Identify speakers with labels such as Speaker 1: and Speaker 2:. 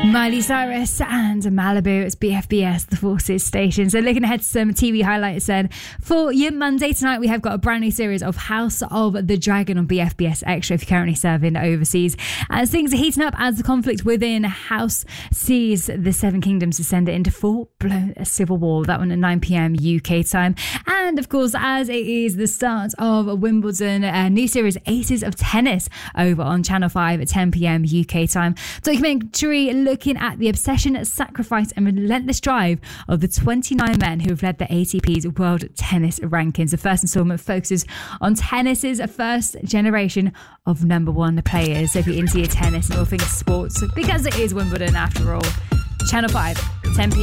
Speaker 1: Miley Cyrus and Malibu. It's BFBS, the Forces station. So looking ahead to some TV highlights then. For your Monday tonight, we have got a brand new series of House of the Dragon on BFBS Extra if you're currently serving overseas. As things are heating up as the conflict within House sees the Seven Kingdoms descend into full-blown civil war. That one at 9 p.m. UK time. And of course, as it is the start of Wimbledon, a new series Aces of Tennis over on Channel 5 at 10 p.m. UK time. Documentary looking at the obsession, sacrifice and relentless drive of the 29 men who have led the ATP's World Tennis Rankings. The first installment focuses on tennis's first generation of number one players. So if you're into your tennis and all things sports, because it is Wimbledon after all, Channel 5, 10 p.m.